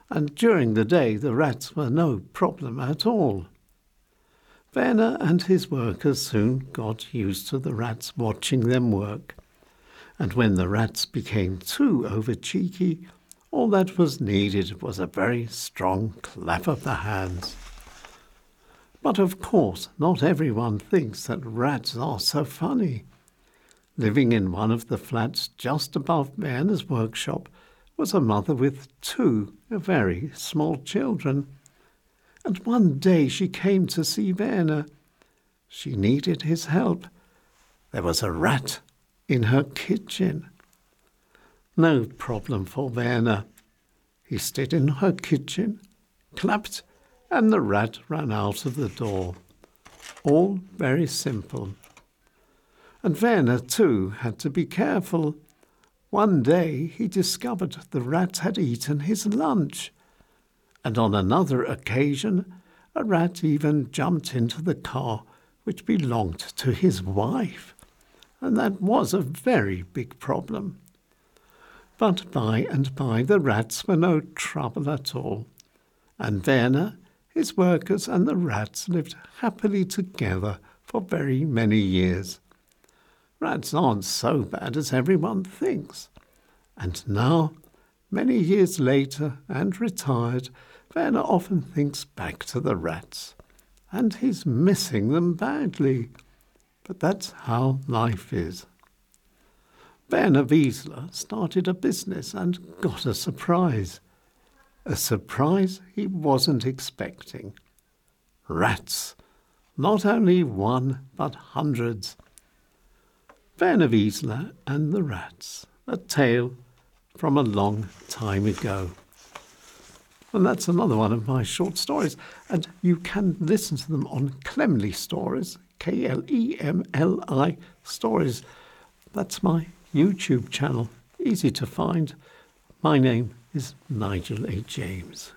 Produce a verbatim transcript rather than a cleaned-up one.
and during the day the rats were no problem at all. Werner and his workers soon got used to the rats watching them work, and when the rats became too over-cheeky, all that was needed was a very strong clap of the hands. But of course, not everyone thinks that rats are so funny. Living in one of the flats just above Werner's workshop was a mother with two very small children. And one day she came to see Werner. She needed his help. There was a rat in her kitchen. No problem for Werner. He stood in her kitchen, clapped, and the rat ran out of the door. All very simple. And Werner, too, had to be careful. One day he discovered the rat had eaten his lunch. And on another occasion, a rat even jumped into the car which belonged to his wife. And that was a very big problem. But by and by the rats were no trouble at all. And Werner, his workers and the rats lived happily together for very many years. Rats aren't so bad as everyone thinks. And now, many years later and retired, Werner often thinks back to the rats. And he's missing them badly. But that's how life is. Werner Wiesler started a business and got a surprise. A surprise he wasn't expecting. Rats. Not only one, but hundreds. Werner Wiesler and the Rats. A tale from a long time ago. And that's another one of my short stories. And you can listen to them on Klemli Stories. K L E M L I Stories. That's my YouTube channel. Easy to find. My name is Nigel A. James.